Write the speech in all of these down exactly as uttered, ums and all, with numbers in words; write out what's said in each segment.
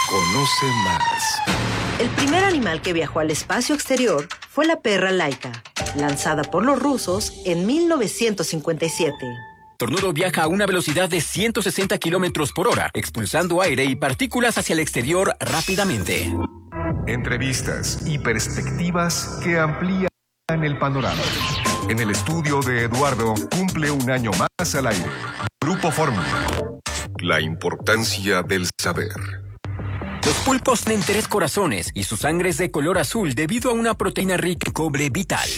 Conoce más. El primer animal que viajó al espacio exterior fue la perra Laika, lanzada por los rusos en mil novecientos cincuenta y siete. Tornado viaja a una velocidad de ciento sesenta kilómetros por hora, expulsando aire y partículas hacia el exterior rápidamente. Entrevistas y perspectivas que amplían el panorama. En el estudio de Eduardo cumple un año más al aire. Grupo Fórmula. La importancia del saber. Los pulpos tienen tres corazones y su sangre es de color azul debido a una proteína rica en cobre vital.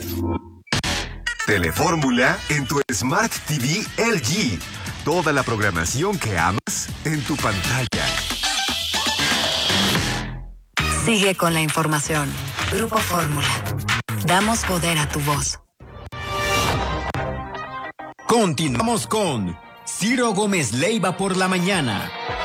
Telefórmula en tu Smart T V L G. Toda la programación que amas en tu pantalla. Sigue con la información. Grupo Fórmula. Damos poder a tu voz. Continuamos con Ciro Gómez Leiva por la mañana.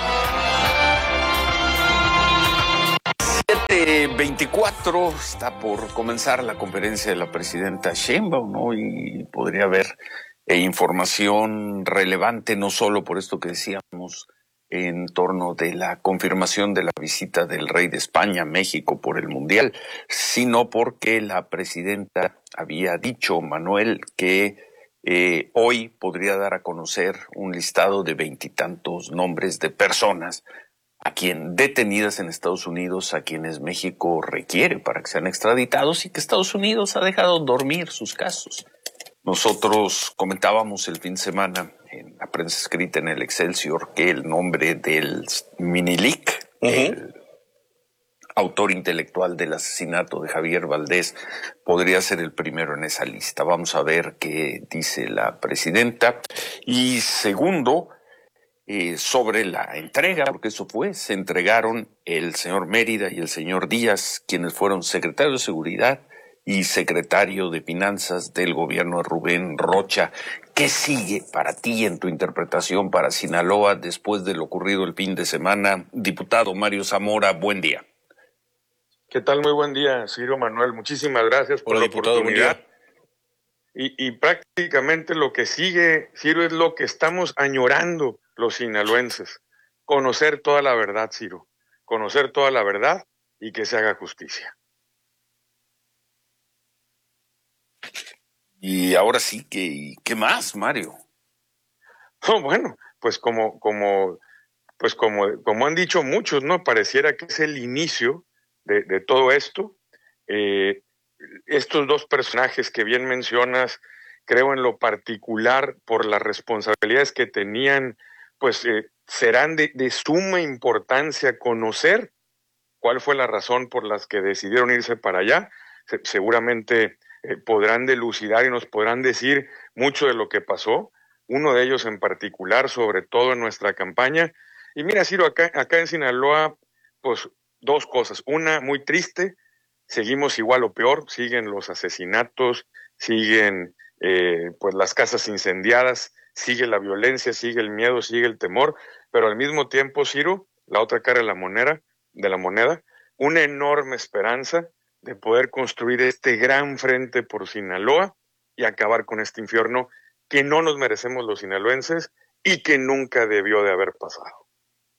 siete veinticuatro, está por comenzar la conferencia de la presidenta Sheinbaum, ¿no? Y podría haber eh, información relevante, no solo por esto que decíamos, en torno de la confirmación de la visita del rey de España a México por el Mundial, sino porque la presidenta había dicho, Manuel, que eh, hoy podría dar a conocer un listado de veintitantos nombres de personas a quien detenidas en Estados Unidos, a quienes México requiere para que sean extraditados y que Estados Unidos ha dejado dormir sus casos. Nosotros comentábamos el fin de semana en la prensa escrita en el Excelsior que el nombre del Minilic, uh-huh. el autor intelectual del asesinato de Javier Valdés, podría ser el primero en esa lista. Vamos a ver qué dice la presidenta. Y segundo, eh, sobre la entrega, porque eso fue, se entregaron el señor Mérida y el señor Díaz, quienes fueron secretario de Seguridad y secretario de Finanzas del gobierno de Rubén Rocha. ¿Qué sigue para ti en tu interpretación para Sinaloa después de lo ocurrido el fin de semana? Diputado Mario Zamora, buen día. ¿Qué tal? Muy buen día, Ciro Manuel. Muchísimas gracias por Hola, la diputado, oportunidad. Y, y prácticamente lo que sigue, Ciro, es lo que estamos añorando los sinaloenses. Conocer toda la verdad, Ciro. Conocer toda la verdad y que se haga justicia. Y ahora sí, ¿qué, qué más, Mario? Oh, bueno, pues como, como, pues como, como han dicho muchos, ¿no? Pareciera que es el inicio de, de todo esto. Eh, estos dos personajes que bien mencionas, creo en lo particular por las responsabilidades que tenían, pues eh, serán de, de suma importancia conocer cuál fue la razón por las que decidieron irse para allá. Se, seguramente eh, podrán delucidar y nos podrán decir mucho de lo que pasó, uno de ellos en particular, sobre todo en nuestra campaña. Y mira, Ciro, acá, acá en Sinaloa, pues dos cosas. Una, muy triste, seguimos igual o peor, siguen los asesinatos, siguen eh, pues las casas incendiadas, sigue la violencia, sigue el miedo, sigue el temor, pero al mismo tiempo, Ciro, la otra cara de la moneda, de la moneda, una enorme esperanza de poder construir este gran frente por Sinaloa y acabar con este infierno que no nos merecemos los sinaloenses y que nunca debió de haber pasado.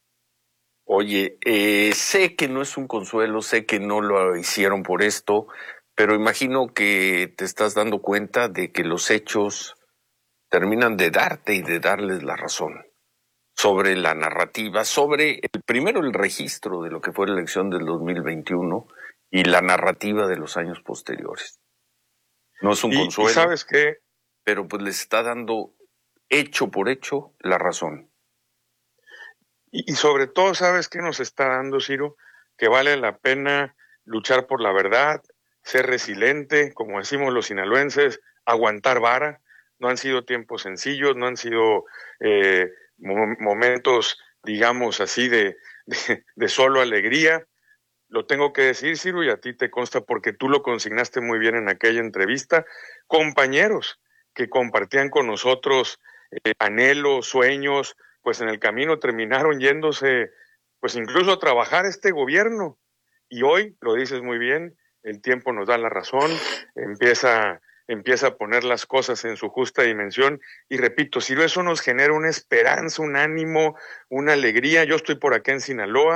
Oye, eh, sé que no es un consuelo, sé que no lo hicieron por esto, pero imagino que te estás dando cuenta de que los hechos terminan de darte y de darles la razón sobre la narrativa, sobre el primero el registro de lo que fue la elección del dos mil veintiuno y la narrativa de los años posteriores. No es un y, consuelo, ¿y sabes qué? Pero pues les está dando hecho por hecho la razón. Y, y sobre todo, ¿sabes qué nos está dando, Ciro? Que vale la pena luchar por la verdad, ser resiliente, como decimos los sinaloenses, aguantar vara. No han sido tiempos sencillos, no han sido eh, mo- momentos, digamos así, de, de, de solo alegría. Lo tengo que decir, Ciro, y a ti te consta porque tú lo consignaste muy bien en aquella entrevista. Compañeros que compartían con nosotros eh, anhelos, sueños, pues en el camino terminaron yéndose, pues incluso a trabajar este gobierno. Y hoy, lo dices muy bien, el tiempo nos da la razón, empieza, empieza a poner las cosas en su justa dimensión. Y repito, si eso nos genera una esperanza, un ánimo, una alegría. Yo estoy por acá en Sinaloa,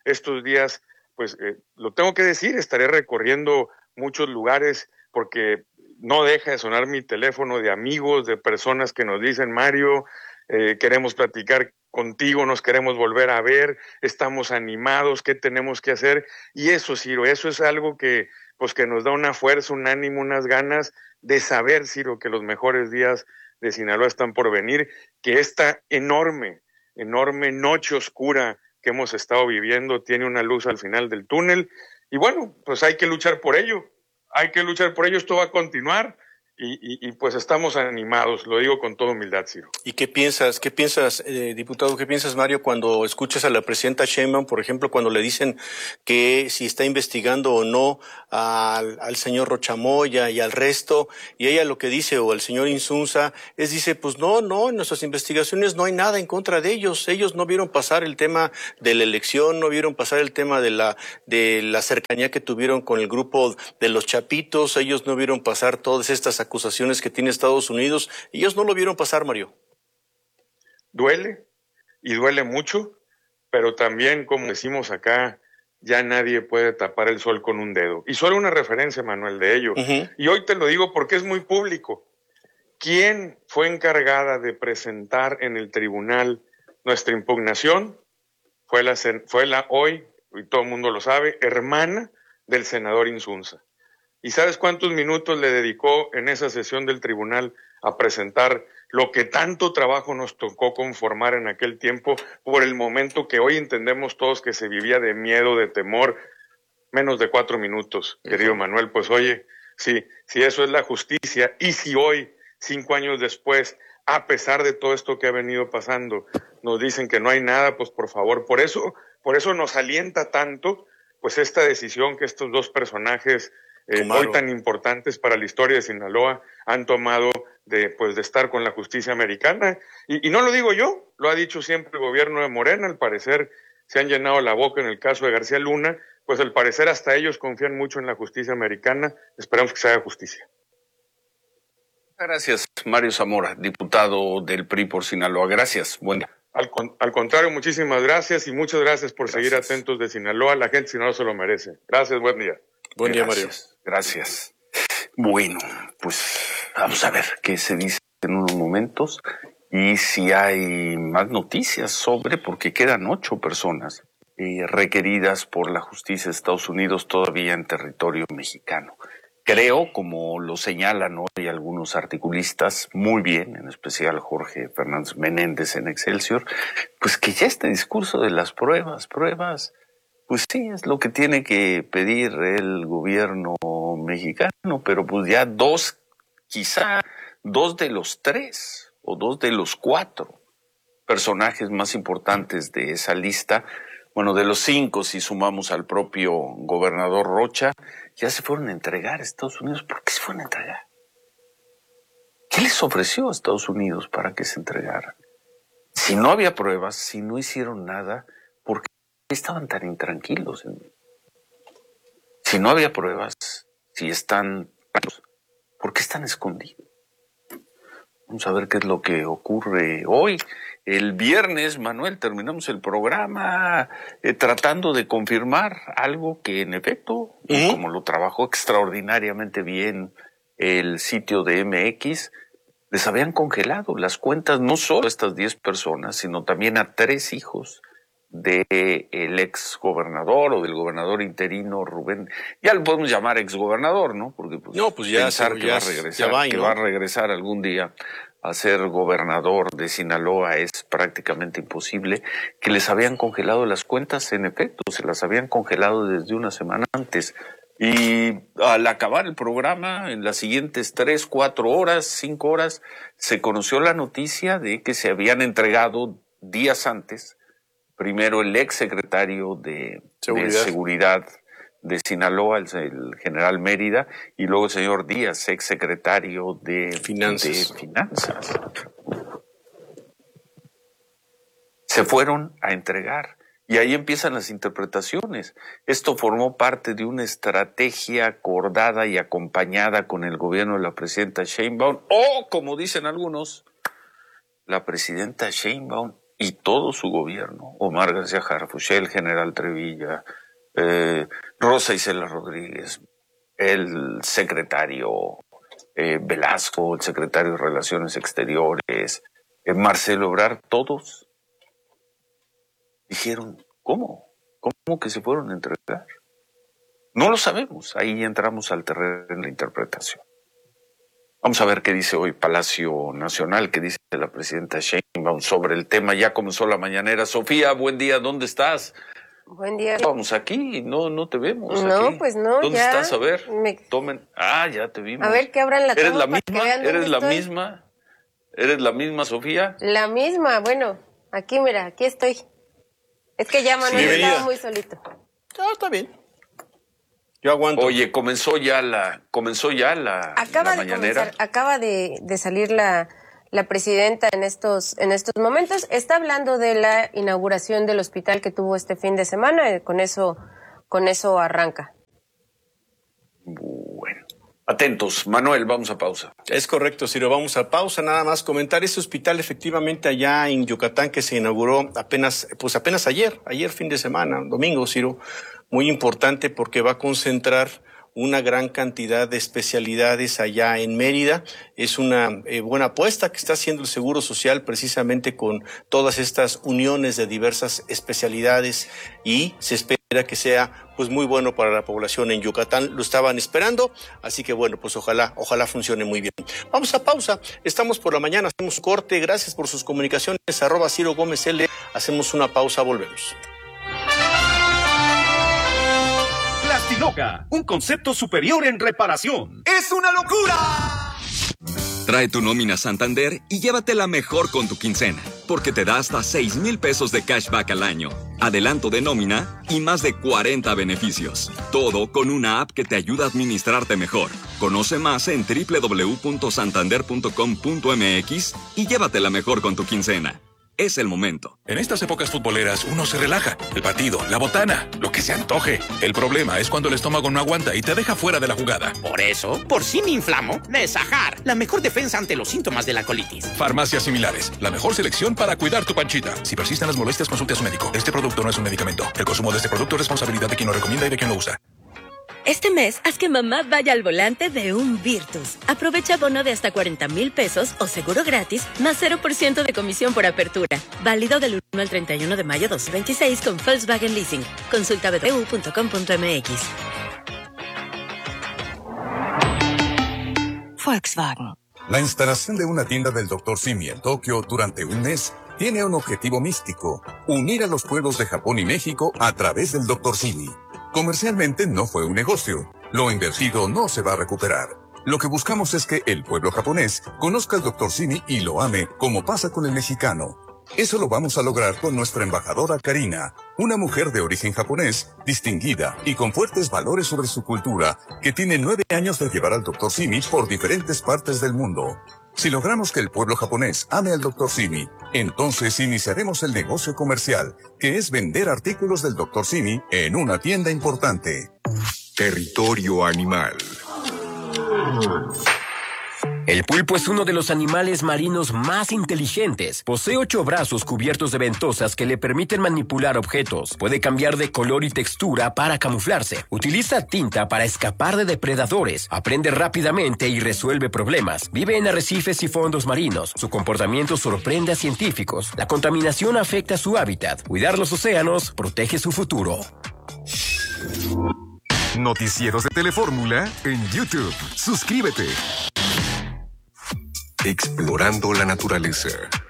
estos días, pues eh, lo tengo que decir, estaré recorriendo muchos lugares porque no deja de sonar mi teléfono de amigos, de personas que nos dicen, Mario, eh, queremos platicar contigo, nos queremos volver a ver, estamos animados, ¿qué tenemos que hacer? Y eso, Ciro, eso es algo que, pues, que nos da una fuerza, un ánimo, unas ganas de saber, Ciro, que los mejores días de Sinaloa están por venir, que esta enorme, enorme noche oscura que hemos estado viviendo tiene una luz al final del túnel. Y bueno, pues hay que luchar por ello. Hay que luchar por ello, esto va a continuar y, y, y pues estamos animados, lo digo con toda humildad, Ciro. ¿Y qué piensas, qué piensas, eh, diputado, qué piensas, Mario, cuando escuchas a la presidenta Sheinbaum, por ejemplo, cuando le dicen que si está investigando o no al, al señor Rochamoya y al resto, y ella lo que dice, o el señor Insunza, es dice, pues no, no, en nuestras investigaciones no hay nada en contra de ellos, ellos no vieron pasar el tema de la elección, no vieron pasar el tema de la, de la cercanía que tuvieron con el grupo de los Chapitos, ellos no vieron pasar todas estas acusaciones que tiene Estados Unidos, ellos no lo vieron pasar, Mario. Duele, y duele mucho, pero también, como decimos acá, ya nadie puede tapar el sol con un dedo. Y solo una referencia, Manuel, de ello. Uh-huh. Y hoy te lo digo porque es muy público. ¿Quién fue encargada de presentar en el tribunal nuestra impugnación? Fue la, fue la hoy, y todo el mundo lo sabe, hermana del senador Insunza. ¿Y sabes cuántos minutos le dedicó en esa sesión del tribunal a presentar lo que tanto trabajo nos tocó conformar en aquel tiempo por el momento que hoy entendemos todos que se vivía de miedo, de temor? Menos de cuatro minutos, querido Manuel. Pues oye, si, si eso es la justicia, y si hoy, cinco años después, a pesar de todo esto que ha venido pasando, nos dicen que no hay nada, pues por favor, por eso, por eso nos alienta tanto, pues esta decisión que estos dos personajes Eh, hoy tan importantes para la historia de Sinaloa han tomado de, pues, de estar con la justicia americana. Y, y no lo digo yo, lo ha dicho siempre el gobierno de Morena. Al parecer se han llenado la boca en el caso de García Luna, pues al parecer hasta ellos confían mucho en la justicia americana. Esperamos que se haga justicia. Gracias, Mario Zamora, diputado del P R I por Sinaloa. Gracias, buen día. Al, al contrario, muchísimas gracias y muchas gracias por gracias. seguir atentos de Sinaloa. La gente de Sinaloa se lo merece. Gracias, buen día. Buen día, Mario. Gracias. Bueno, pues vamos a ver qué se dice en unos momentos y si hay más noticias sobre, porque quedan ocho personas eh, requeridas por la justicia de Estados Unidos todavía en territorio mexicano. Creo, como lo señalan hoy algunos articulistas, muy bien, en especial Jorge Fernández Menéndez en Excelsior, pues que ya este discurso de las pruebas, pruebas, pues sí, es lo que tiene que pedir el gobierno mexicano, pero pues ya dos, quizá dos de los tres o dos de los cuatro personajes más importantes de esa lista, bueno, de los cinco si sumamos al propio gobernador Rocha, ya se fueron a entregar a Estados Unidos. ¿Por qué se fueron a entregar? ¿Qué les ofreció a Estados Unidos para que se entregaran? Si no había pruebas, si no hicieron nada, ¿por qué estaban tan intranquilos? Si no había pruebas, si están, ¿por qué están escondidos? Vamos a ver qué es lo que ocurre hoy. El viernes, Manuel, terminamos el programa eh, tratando de confirmar algo que en efecto, ¿Eh? como lo trabajó extraordinariamente bien el sitio de M X, les habían congelado las cuentas, no solo a estas diez personas, sino también a tres hijos del ex gobernador o del gobernador interino Rubén, ya lo podemos llamar ex gobernador, ¿no? Porque pues, no, pues ya, pensar que ya, va a regresar, va, que ¿no? va a regresar algún día a ser gobernador de Sinaloa es prácticamente imposible. Que les habían congelado las cuentas, en efecto, se las habían congelado desde una semana antes. Y al acabar el programa, en las siguientes tres, cuatro horas, cinco horas, se conoció la noticia de que se habían entregado días antes, primero el ex secretario de Seguridad de, Seguridad de Sinaloa, el, el general Mérida, y luego el señor Díaz, ex secretario de Finanzas. de Finanzas. Se fueron a entregar. Y ahí empiezan las interpretaciones. Esto formó parte de una estrategia acordada y acompañada con el gobierno de la presidenta Sheinbaum, o, como dicen algunos, la presidenta Sheinbaum y todo su gobierno, Omar García Harfuch, el general Trevilla, eh, Rosa Isela Rodríguez, el secretario eh, Velasco, el secretario de Relaciones Exteriores, eh, Marcelo Ebrard, todos dijeron, ¿cómo? ¿Cómo que se fueron a entregar? No lo sabemos, ahí entramos al terreno en la interpretación. Vamos a ver qué dice hoy Palacio Nacional, qué dice la presidenta Sheinbaum sobre el tema. Ya comenzó la mañanera. Sofía, buen día, ¿dónde estás? Buen día. Vamos aquí, no no te vemos. No, aquí. pues no, ¿Dónde ya estás? A ver, me... tomen. Ah, ya te vimos. A ver, que abran la ¿Eres toma la para misma? que vean ¿Eres dónde la estoy. misma? ¿Eres la misma, Sofía? La misma, bueno, aquí mira, aquí estoy. Es que ya Manuel Bienvenida. estaba muy solito. Ah, está bien. Yo aguanto. Oye, comenzó ya la, comenzó ya la, Acaba la de mañanera. comenzar, acaba de, de salir la, la presidenta en estos, en estos momentos. Está hablando de la inauguración del hospital que tuvo este fin de semana. eh, Con eso, con eso arranca. Bueno, atentos. Manuel, vamos a pausa. Es correcto, Ciro. Vamos a pausa. Nada más comentar ese hospital efectivamente allá en Yucatán que se inauguró apenas, pues apenas ayer, ayer fin de semana, domingo, Ciro. Muy importante porque va a concentrar una gran cantidad de especialidades allá en Mérida. Es una eh, buena apuesta que está haciendo el Seguro Social precisamente con todas estas uniones de diversas especialidades y se espera que sea pues muy bueno para la población en Yucatán. Lo estaban esperando, así que bueno, pues ojalá, ojalá funcione muy bien. Vamos a pausa. Estamos por la mañana, hacemos corte. Gracias por sus comunicaciones. Arroba Ciro Gómez L. Hacemos una pausa, volvemos. Plastinoca, un concepto superior en reparación. ¡Es una locura! Trae tu nómina Santander y llévatela mejor con tu quincena, porque te da hasta seis mil pesos de cashback al año, adelanto de nómina y más de cuarenta beneficios. Todo con una app que te ayuda a administrarte mejor. Conoce más en doble u doble u doble u punto santander punto com punto m x y llévatela mejor con tu quincena. Es el momento. En estas épocas futboleras uno se relaja. El partido, la botana, lo que se antoje. El problema es cuando el estómago no aguanta y te deja fuera de la jugada. Por eso, por si me inflamo, Nesajar, la mejor defensa ante los síntomas de la colitis. Farmacias similares, la mejor selección para cuidar tu panchita. Si persisten las molestias, consulte a su médico. Este producto no es un medicamento. El consumo de este producto es responsabilidad de quien lo recomienda y de quien lo usa. Este mes, haz que mamá vaya al volante de un Virtus. Aprovecha bono de hasta cuarenta mil pesos o seguro gratis, más cero por ciento de comisión por apertura. Válido del uno al treinta y uno de mayo dos mil veintiséis con Volkswagen Leasing. Consulta b t u punto com punto m x. Volkswagen. La instalación de una tienda del doctor Simi en Tokio durante un mes tiene un objetivo místico: unir a los pueblos de Japón y México a través del doctor Simi. Comercialmente no fue un negocio. Lo invertido no se va a recuperar. Lo que buscamos es que el pueblo japonés conozca al doctor Simi y lo ame, como pasa con el mexicano. Eso lo vamos a lograr con nuestra embajadora Karina, una mujer de origen japonés, distinguida y con fuertes valores sobre su cultura, que tiene nueve años de llevar al doctor Simi por diferentes partes del mundo. Si logramos que el pueblo japonés ame al doctor Simi, entonces iniciaremos el negocio comercial, que es vender artículos del doctor Simi en una tienda importante. Territorio animal. El pulpo es uno de los animales marinos más inteligentes. Posee ocho brazos cubiertos de ventosas que le permiten manipular objetos. Puede cambiar de color y textura para camuflarse. Utiliza tinta para escapar de depredadores. Aprende rápidamente y resuelve problemas. Vive en arrecifes y fondos marinos. Su comportamiento sorprende a científicos. La contaminación afecta su hábitat. Cuidar los océanos protege su futuro. Noticieros de Telefórmula en YouTube. Suscríbete. Explorando la naturaleza.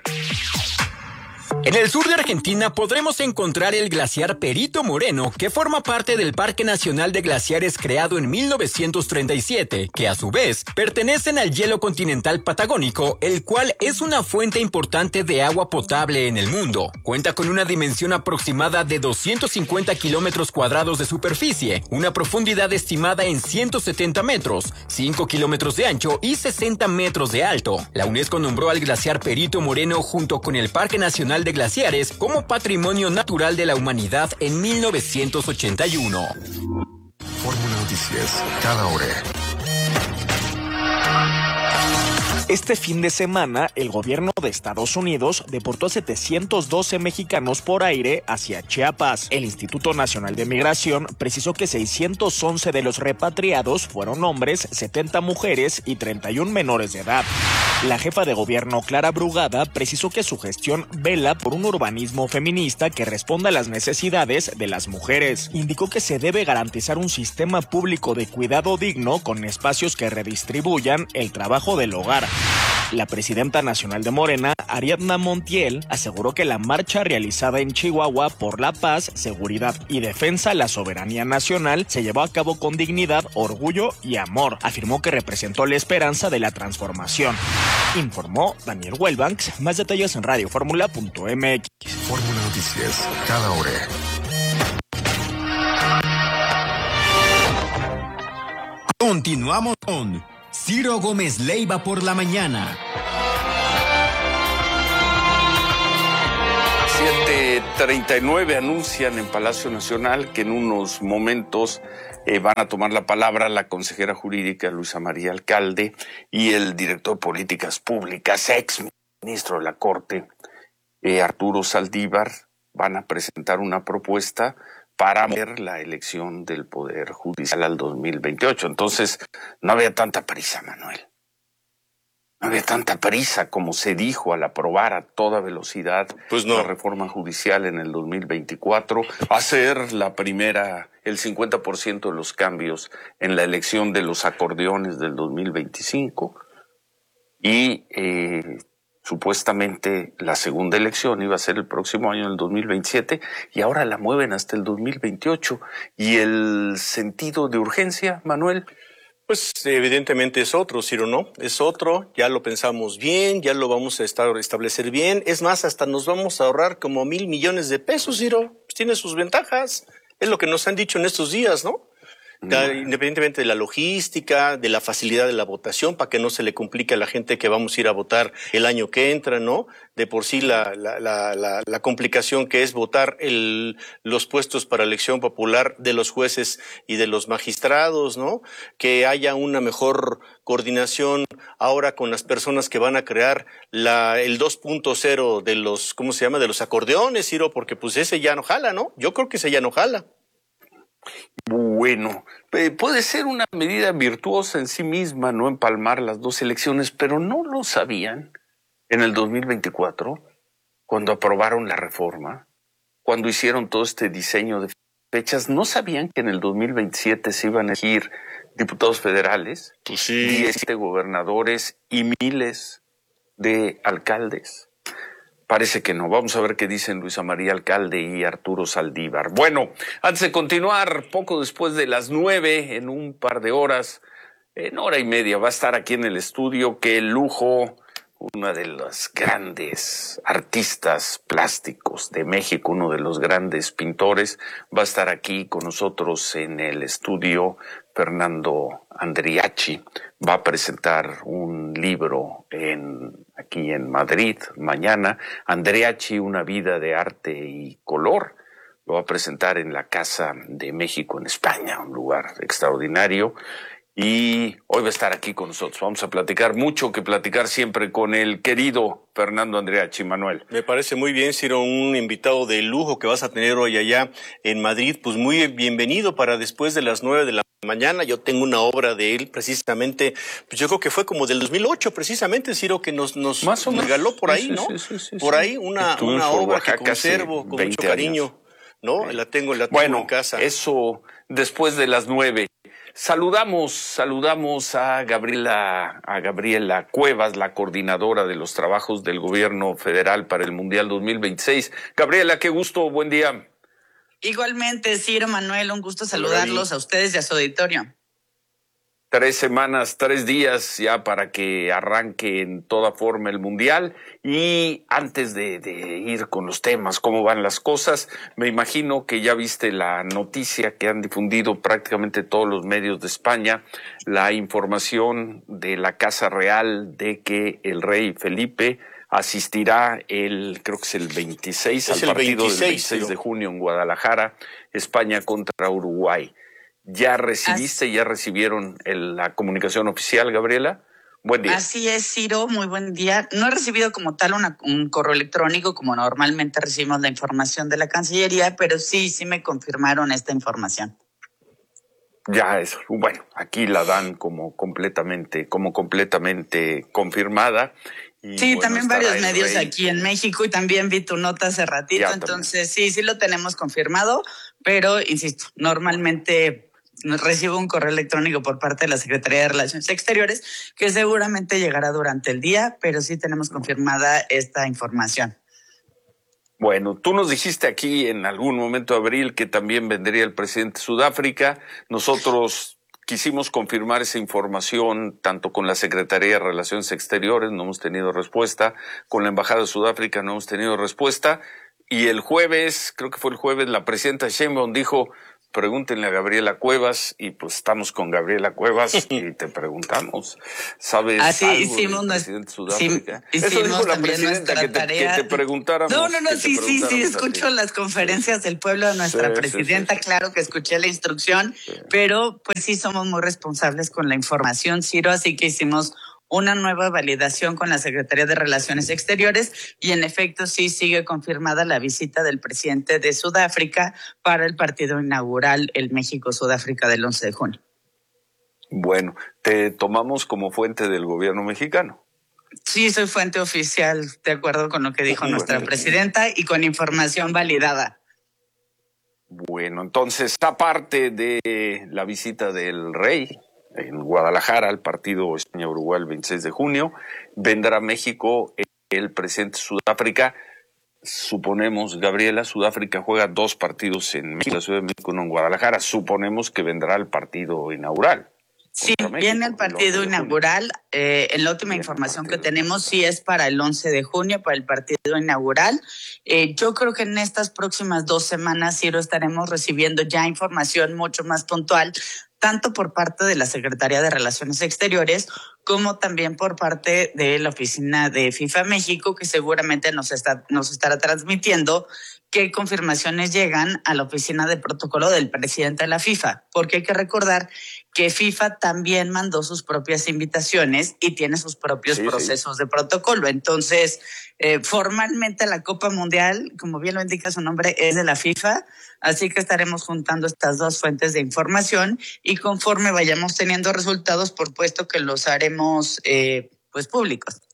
En el sur de Argentina podremos encontrar el glaciar Perito Moreno, que forma parte del Parque Nacional de Glaciares creado en mil novecientos treinta y siete, que a su vez pertenecen al hielo continental patagónico, el cual es una fuente importante de agua potable en el mundo. Cuenta con una dimensión aproximada de doscientos cincuenta kilómetros cuadrados de superficie, una profundidad estimada en ciento setenta metros, cinco kilómetros de ancho y sesenta metros de alto. La UNESCO nombró al glaciar Perito Moreno junto con el Parque Nacional de Glaciares como Patrimonio Natural de la Humanidad en mil novecientos ochenta y uno. Fórmula Noticias, cada hora. Este fin de semana, el gobierno de Estados Unidos deportó a setecientos doce mexicanos por aire hacia Chiapas. El Instituto Nacional de Migración precisó que seiscientos once de los repatriados fueron hombres, setenta mujeres y treinta y uno menores de edad. La jefa de gobierno, Clara Brugada, precisó que su gestión vela por un urbanismo feminista que responda a las necesidades de las mujeres. Indicó que se debe garantizar un sistema público de cuidado digno con espacios que redistribuyan el trabajo del hogar. La presidenta nacional de Morena, Ariadna Montiel, aseguró que la marcha realizada en Chihuahua por la paz, seguridad y defensa de la soberanía nacional se llevó a cabo con dignidad, orgullo y amor. Afirmó que representó la esperanza de la transformación. Informó Daniel Wellbanks. Más detalles en radio fórmula punto m x. Fórmula Noticias, cada hora. Continuamos con Ciro Gómez Leiva por la mañana. siete treinta y nueve anuncian en Palacio Nacional que en unos momentos eh, van a tomar la palabra la consejera jurídica Luisa María Alcalde y el director de Políticas Públicas, ex ministro de la Corte, eh, Arturo Saldívar. Van a presentar una propuesta para ver la elección del Poder Judicial al dos mil veintiocho. Entonces, no había tanta prisa, Manuel. No había tanta prisa como se dijo al aprobar a toda velocidad pues no. la reforma judicial en el dos mil veinticuatro, hacer la primera, el cincuenta por ciento de los cambios en la elección de los acordeones del dos mil veinticinco y eh, supuestamente la segunda elección iba a ser el próximo año, el dos mil veintisiete, y ahora la mueven hasta el dos mil veintiocho. ¿Y el sentido de urgencia, Manuel? Pues evidentemente es otro, Ciro, ¿no? Es otro, ya lo pensamos bien, ya lo vamos a estar, establecer bien. Es más, hasta nos vamos a ahorrar como mil millones de pesos, Ciro. Pues tiene sus ventajas. Es lo que nos han dicho en estos días, ¿no? Da, independientemente de la logística, de la facilidad de la votación, para que no se le complique a la gente que vamos a ir a votar el año que entra, ¿no? De por sí la, la, la, la, la complicación que es votar el, los puestos para elección popular de los jueces y de los magistrados, ¿no? Que haya una mejor coordinación ahora con las personas que van a crear la, el dos punto cero de los, ¿cómo se llama? De los acordeones, Ciro, porque pues ese ya no jala, ¿no? Yo creo que ese ya no jala. Bueno, puede ser una medida virtuosa en sí misma, no empalmar las dos elecciones, pero no lo sabían en el dos mil veinticuatro, cuando aprobaron la reforma, cuando hicieron todo este diseño de fechas, ¿no sabían que en el dos mil veintisiete se iban a elegir diputados federales, pues sí, diecisiete gobernadores y miles de alcaldes? Parece que no. Vamos a ver qué dicen Luisa María Alcalde y Arturo Saldívar. Bueno, antes de continuar, poco después de las nueve, en un par de horas, en hora y media, va a estar aquí en el estudio. Qué lujo, una de las grandes artistas plásticos de México, uno de los grandes pintores, va a estar aquí con nosotros en el estudio. Fernando Andriachi va a presentar un libro en, aquí en Madrid mañana. Andriachi, una vida de arte y color. Lo va a presentar en la Casa de México en España, un lugar extraordinario. Y hoy va a estar aquí con nosotros. Vamos a platicar mucho que platicar siempre con el querido Fernando Andriachi. Manuel. Me parece muy bien, Ciro, un invitado de lujo que vas a tener hoy allá en Madrid. Pues muy bienvenido para después de las nueve de la mañana. Yo tengo una obra de él precisamente, pues yo creo que fue como del dos mil ocho precisamente, Ciro, que nos, nos Más o regaló por ahí, sí, ¿no? Sí, sí, sí, por sí. ahí una, una obra que conservo con mucho cariño, años. ¿No? La tengo, la tengo bueno, en casa. Eso después de las nueve. Saludamos, saludamos a Gabriela, a Gabriela Cuevas, la coordinadora de los trabajos del gobierno federal para el Mundial dos mil veintiséis. Gabriela, qué gusto, buen día. Igualmente, Ciro, Manuel, un gusto saludarlos a ustedes y a su auditorio. Tres semanas, tres días ya para que arranque en toda forma el Mundial. Y antes de, de ir con los temas, cómo van las cosas, me imagino que ya viste la noticia que han difundido prácticamente todos los medios de España, la información de la Casa Real de que el rey Felipe asistirá el, creo que es el veintiséis, es al el partido veintiséis, del veintiséis de junio en Guadalajara, España contra Uruguay. ¿Ya recibiste, Así. ya recibieron el, la comunicación oficial, Gabriela? Buen día. Así es, Ciro, muy buen día. No he recibido como tal una, un correo electrónico como normalmente recibimos la información de la Cancillería, pero sí, sí me confirmaron esta información. Ya es, bueno, aquí la dan como completamente, como completamente confirmada. Y sí, bueno, también varios medios rey. aquí en México y también vi tu nota hace ratito, ya, entonces también. sí, sí lo tenemos confirmado, pero insisto, normalmente recibo un correo electrónico por parte de la Secretaría de Relaciones Exteriores que seguramente llegará durante el día, pero sí tenemos confirmada esta información. Bueno, tú nos dijiste aquí en algún momento, Abril, que también vendría el presidente de Sudáfrica. Nosotros quisimos confirmar esa información tanto con la Secretaría de Relaciones Exteriores, no hemos tenido respuesta, con la Embajada de Sudáfrica no hemos tenido respuesta, y el jueves, creo que fue el jueves, la presidenta Sheinbaum dijo, pregúntenle a Gabriela Cuevas, y pues estamos con Gabriela Cuevas y te preguntamos, ¿sabes Así algo hicimos del presidente de Sudáfrica? Sí, Eso dijo la también presidenta, que te, tarea. que te preguntáramos. No, no, no, que sí, sí, sí, escucho las conferencias del pueblo de nuestra sí, presidenta, sí, sí, sí. Claro que escuché la instrucción, sí. Pero pues sí somos muy responsables con la información, Ciro, así que hicimos una nueva validación con la Secretaría de Relaciones Exteriores y en efecto sí sigue confirmada la visita del presidente de Sudáfrica para el partido inaugural el México-Sudáfrica del once de junio. Bueno, te tomamos como fuente del gobierno mexicano. Sí, soy fuente oficial, de acuerdo con lo que dijo bueno, nuestra presidenta y con información validada. Bueno, entonces, aparte de la visita del rey en Guadalajara al partido España-Uruguay el veintiséis de junio, vendrá a México el presidente de Sudáfrica. Suponemos, Gabriela, Sudáfrica juega dos partidos en México, la Ciudad de México, no en Guadalajara. Suponemos que vendrá el partido inaugural. Sí, México, viene el partido el inaugural. Eh, en la última viene información que tenemos, sí es para el once de junio, para el partido inaugural. Eh, yo creo que en estas próximas dos semanas, Ciro, estaremos recibiendo ya información mucho más puntual, tanto por parte de la Secretaría de Relaciones Exteriores como también por parte de la oficina de FIFA México, que seguramente nos está, nos estará transmitiendo qué confirmaciones llegan a la oficina de protocolo del presidente de la FIFA, porque hay que recordar que FIFA también mandó sus propias invitaciones y tiene sus propios sí, procesos sí. de protocolo. Entonces, eh, formalmente la Copa Mundial, como bien lo indica su nombre, es de la FIFA, así que estaremos juntando estas dos fuentes de información y conforme vayamos teniendo resultados, por supuesto que los haremos eh, pues públicos.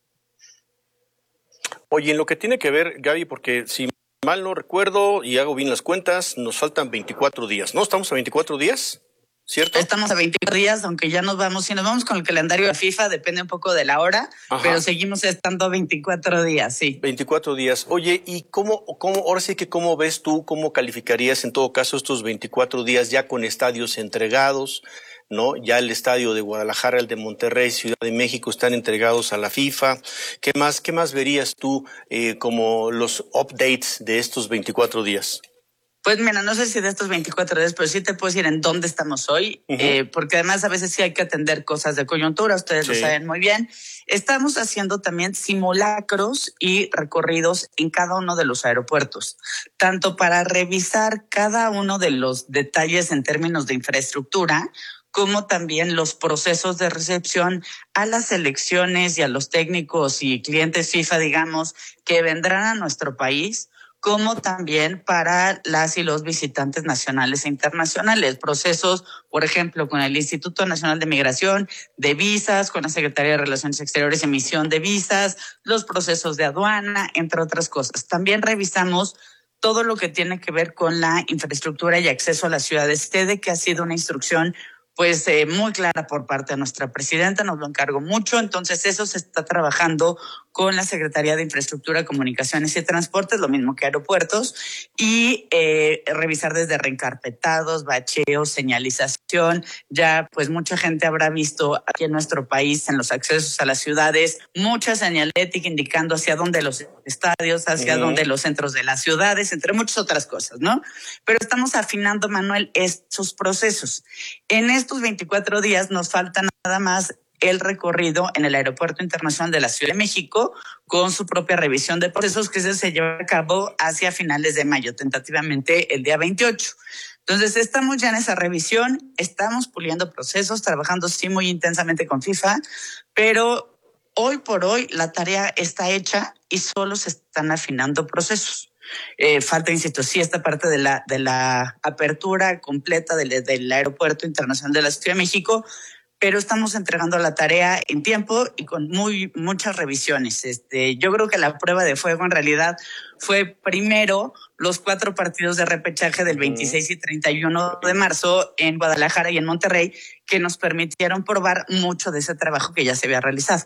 Oye, en lo que tiene que ver, Gaby, porque si mal no recuerdo y hago bien las cuentas, nos faltan veinticuatro días, ¿no? ¿Estamos a veinticuatro días? ¿Cierto? Estamos a veinticuatro días, aunque ya nos vamos, si nos vamos con el calendario de FIFA, depende un poco de la hora, ajá, pero seguimos estando a veinticuatro días, sí. veinticuatro días. Oye, ¿y cómo, cómo, ahora sí que cómo ves tú, cómo calificarías en todo caso estos veinticuatro días ya con estadios entregados, ¿no? Ya el estadio de Guadalajara, el de Monterrey, Ciudad de México están entregados a la FIFA. ¿Qué más, qué más verías tú eh, como los updates de estos veinticuatro días? Pues mira, no sé si de estos veinticuatro días, pero sí te puedo decir en dónde estamos hoy, uh-huh. eh, porque además a veces sí hay que atender cosas de coyuntura, ustedes sí. lo saben muy bien. Estamos haciendo también simulacros y recorridos en cada uno de los aeropuertos, tanto para revisar cada uno de los detalles en términos de infraestructura, como también los procesos de recepción a las selecciones y a los técnicos y clientes FIFA, digamos, que vendrán a nuestro país, como también para las y los visitantes nacionales e internacionales. Procesos, por ejemplo, con el Instituto Nacional de Migración, de visas, con la Secretaría de Relaciones Exteriores, emisión de visas, los procesos de aduana, entre otras cosas. También revisamos todo lo que tiene que ver con la infraestructura y acceso a las ciudades sede, que ha sido una instrucción pues eh, muy clara por parte de nuestra presidenta, nos lo encargó mucho, entonces eso se está trabajando con la Secretaría de Infraestructura, Comunicaciones y Transportes, lo mismo que aeropuertos, y eh, revisar desde reencarpetados, bacheos, señalización. Ya pues mucha gente habrá visto aquí en nuestro país, en los accesos a las ciudades, mucha señalética indicando hacia dónde los estadios, hacia uh-huh. dónde los centros de las ciudades, entre muchas otras cosas, ¿no? Pero estamos afinando, Manuel, estos procesos. En estos veinticuatro días nos falta nada más el recorrido en el Aeropuerto Internacional de la Ciudad de México con su propia revisión de procesos que se lleva a cabo hacia finales de mayo, tentativamente el día veintiocho. Entonces, estamos ya en esa revisión, estamos puliendo procesos, trabajando sí muy intensamente con FIFA, pero hoy por hoy la tarea está hecha y solo se están afinando procesos. Eh, falta, insisto, sí, esta parte de la, de la apertura completa del, del Aeropuerto Internacional de la Ciudad de México, pero estamos entregando la tarea en tiempo y con muy muchas revisiones. Este, yo creo que la prueba de fuego en realidad fue primero los cuatro partidos de repechaje del veintiséis y treinta y uno de marzo en Guadalajara y en Monterrey, que nos permitieron probar mucho de ese trabajo que ya se había realizado.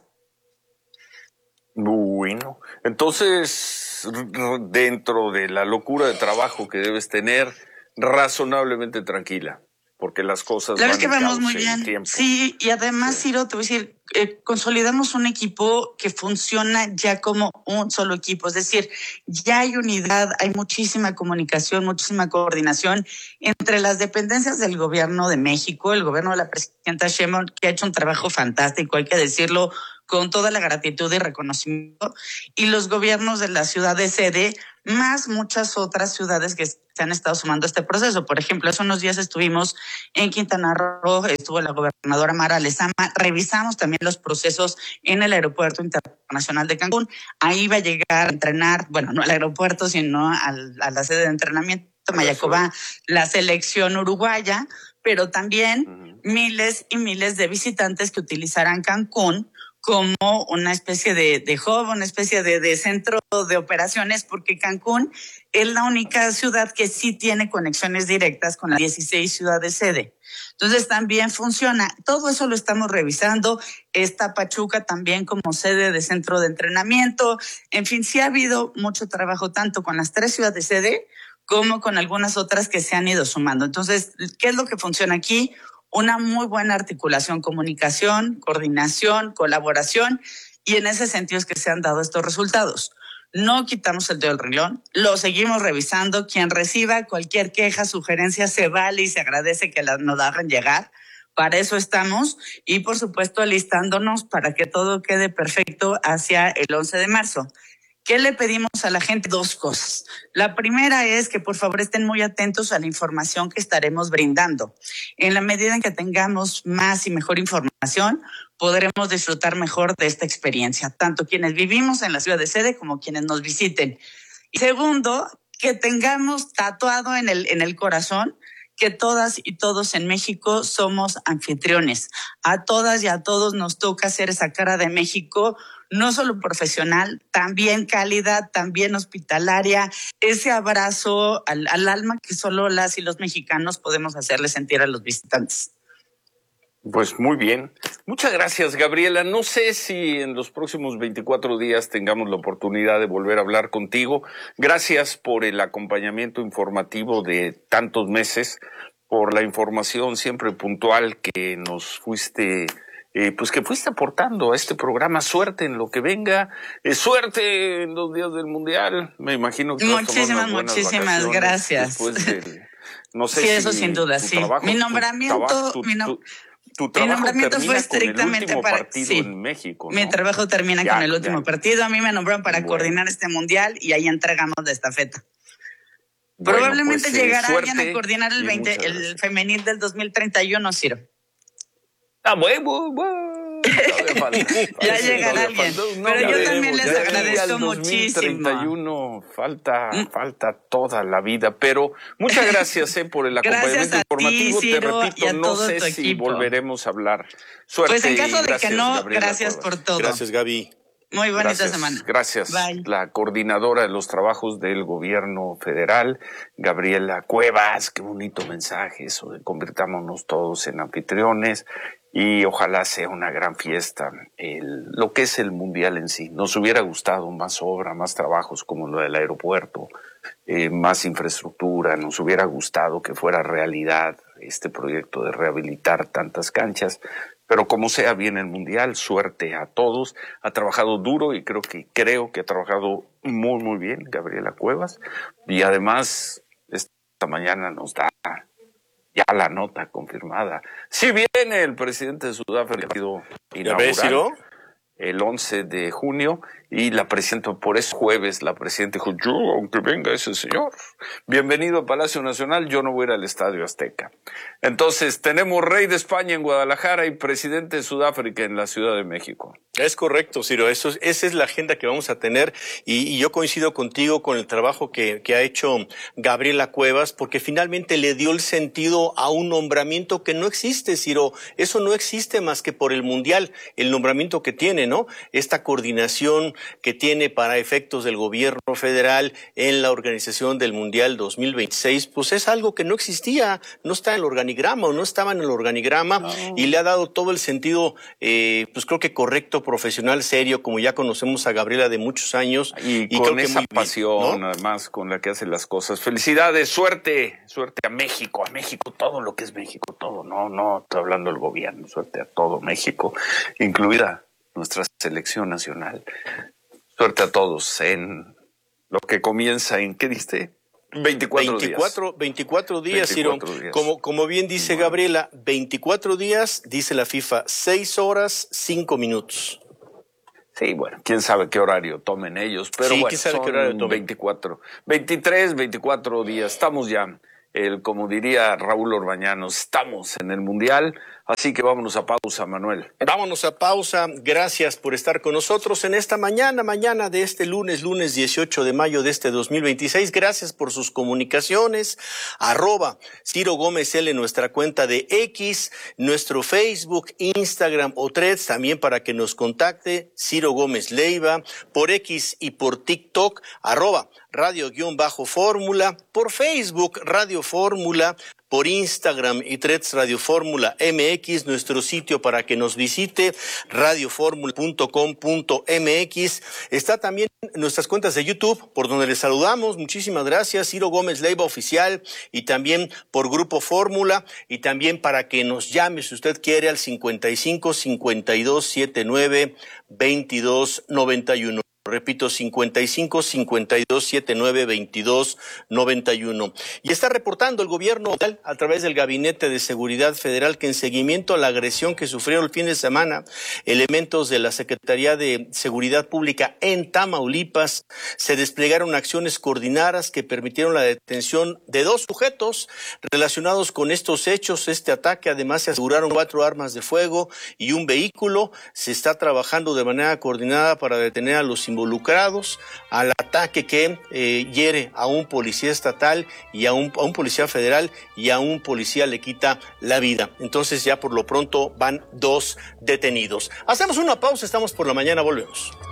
Bueno, entonces, dentro de la locura de trabajo que debes tener, razonablemente tranquila, porque las cosas la van verdad que vamos muy bien. Tiempo. Sí, y además, Ciro, te voy a decir, eh, consolidamos un equipo que funciona ya como un solo equipo, es decir, ya hay unidad, hay muchísima comunicación, muchísima coordinación entre las dependencias del gobierno de México, el gobierno de la presidenta Sheinbaum, que ha hecho un trabajo fantástico, hay que decirlo, con toda la gratitud y reconocimiento, y los gobiernos de la ciudad de sede, más muchas otras ciudades que se han estado sumando a este proceso. Por ejemplo, hace unos días estuvimos en Quintana Roo, estuvo la gobernadora Mara Lezama, revisamos también los procesos en el Aeropuerto Internacional de Cancún. Ahí va a llegar a entrenar, bueno, no al aeropuerto, sino al, a la sede de entrenamiento, Mayacobá, la selección uruguaya, pero también uh-huh. miles y miles de visitantes que utilizarán Cancún como una especie de, de hub, una especie de, de centro de operaciones, porque Cancún es la única ciudad que sí tiene conexiones directas con las dieciséis ciudades sede. Entonces también funciona. Todo eso lo estamos revisando. Está Pachuca también como sede de centro de entrenamiento. En fin, sí ha habido mucho trabajo tanto con las tres ciudades sede como con algunas otras que se han ido sumando. Entonces, ¿qué es lo que funciona aquí? Una muy buena articulación, comunicación, coordinación, colaboración, y en ese sentido es que se han dado estos resultados. No quitamos el dedo del renglón, lo seguimos revisando. Quien reciba cualquier queja, sugerencia, se vale y se agradece que la, nos la hagan llegar. Para eso estamos, y por supuesto alistándonos para que todo quede perfecto hacia el once de marzo. ¿Qué le pedimos a la gente? Dos cosas. La primera es que por favor estén muy atentos a la información que estaremos brindando. En la medida en que tengamos más y mejor información, podremos disfrutar mejor de esta experiencia, tanto quienes vivimos en la ciudad de sede como quienes nos visiten. Y segundo, que tengamos tatuado en el, en el corazón que todas y todos en México somos anfitriones. A todas y a todos nos toca hacer esa cara de México, no solo profesional, también cálida, también hospitalaria, ese abrazo al, al alma que solo las y los mexicanos podemos hacerle sentir a los visitantes. Pues muy bien. Muchas gracias, Gabriela. No sé si en los próximos veinticuatro días tengamos la oportunidad de volver a hablar contigo. Gracias por el acompañamiento informativo de tantos meses, por la información siempre puntual que nos fuiste... Eh, pues que fuiste aportando a este programa. Suerte en lo que venga, eh, suerte en los días del Mundial. Me imagino que muchísimas, muchísimas gracias. Del, no sé sí, si eso sin duda, sí. Trabajo, mi nombramiento, tu, trabajo, tu, mi, no, tu, tu mi nombramiento fue estrictamente para partido sí, en México, ¿no? Mi trabajo termina ya, con el último ya. partido. A mí me nombraron para bueno. coordinar este Mundial y ahí entregamos la estafeta. Bueno, Probablemente pues, llegará eh, alguien a coordinar el veinte, el femenil del dos mil treinta y uno, Ciro. Ah, bueno, bueno. Ya llegará alguien. No, pero yo también les agradezco muchísimo. dos mil treinta y uno falta, ¿Mm? falta toda la vida. Pero muchas gracias eh, por el acompañamiento informativo. Ti, Ciro, Te repito, no sé si equipo. volveremos a hablar. Suerte. Pues en caso de gracias, que no, Gabriela gracias Cuevas. por todo. Gracias, Gaby. Muy bonita gracias, semana. Gracias. Bye. La coordinadora de los trabajos del gobierno federal, Gabriela Cuevas. Qué bonito mensaje eso de convirtámonos todos en anfitriones. Y ojalá sea una gran fiesta, el, lo que es el Mundial en sí. Nos hubiera gustado más obra, más trabajos como lo del aeropuerto, eh, más infraestructura. Nos hubiera gustado que fuera realidad este proyecto de rehabilitar tantas canchas. Pero como sea bien el Mundial, suerte a todos. Ha trabajado duro y creo que, creo que ha trabajado muy, muy bien Gabriela Cuevas. Y además, esta mañana nos da... ya la nota confirmada. Si viene el presidente de Sudáfrica, inaugural. ¿Ya ves, Ciro? el once de junio, y la presidenta, por eso jueves, la presidenta dijo, yo, aunque venga ese señor, bienvenido a Palacio Nacional, yo no voy a ir al Estadio Azteca. Entonces, tenemos rey de España en Guadalajara y presidente de Sudáfrica en la Ciudad de México. Es correcto, Ciro, eso, esa es la agenda que vamos a tener, y, y yo coincido contigo con el trabajo que, que ha hecho Gabriela Cuevas, porque finalmente le dio el sentido a un nombramiento que no existe, Ciro, eso no existe más que por el Mundial, el nombramiento que tiene, ¿no? Esta coordinación que tiene para efectos del gobierno federal en la organización del Mundial dos mil veintiséis, pues es algo que no existía, no está en el organigrama o no estaba en el organigrama, no. Y le ha dado todo el sentido, eh, pues creo que correcto, profesional, serio, como ya conocemos a Gabriela de muchos años. Y, y con creo que esa muy pasión, bien, ¿no? Además, con la que hace las cosas. Felicidades, suerte, suerte a México, a México, todo lo que es México, todo, no, no, estoy hablando del gobierno, suerte a todo México, incluida nuestra selección nacional. Suerte a todos en lo que comienza en, ¿qué diste? veinticuatro, veinticuatro días. veinticuatro días, Ciro. días. Como, como bien dice bueno. Gabriela, veinticuatro días, dice la FIFA, seis horas, cinco minutos. Sí, bueno, quién sabe qué horario tomen ellos, pero sí, bueno, quién sabe son qué horario tomen. veinticuatro, veintitrés, veinticuatro días, estamos ya, el, como diría Raúl Orbañanos, estamos en el Mundial, así que vámonos a pausa, Manuel. Vámonos a pausa, gracias por estar con nosotros en esta mañana, mañana de este lunes, lunes dieciocho de mayo de este dos mil veintiséis, gracias por sus comunicaciones, arroba Ciro Gómez L, nuestra cuenta de X, nuestro Facebook, Instagram o Threads, también para que nos contacte, Ciro Gómez Leiva, por X y por TikTok, arroba Radio-Fórmula, por Facebook, Radio Fórmula, por Instagram y Threads Radio Fórmula M X, nuestro sitio para que nos visite, radio fórmula punto com punto m x. Está también nuestras cuentas de YouTube, por donde les saludamos. Muchísimas gracias, Ciro Gómez Leiva Oficial, y también por Grupo Fórmula, y también para que nos llame, si usted quiere, al cincuenta y cinco, cincuenta y dos, setenta y nueve, veintidós, noventa y uno. Repito, cincuenta y cinco, cincuenta y dos, setenta y nueve, veintidós, noventa y uno. Y está reportando el gobierno a través del Gabinete de Seguridad Federal que en seguimiento a la agresión que sufrieron el fin de semana elementos de la Secretaría de Seguridad Pública en Tamaulipas, se desplegaron acciones coordinadas que permitieron la detención de dos sujetos relacionados con estos hechos, este ataque. Además, se aseguraron cuatro armas de fuego y un vehículo. Se está trabajando de manera coordinada para detener a los involucrados al ataque que eh, hiere a un policía estatal y a un, a un policía federal, y a un policía le quita la vida. Entonces ya por lo pronto van dos detenidos. Hacemos una pausa, estamos por la mañana, volvemos.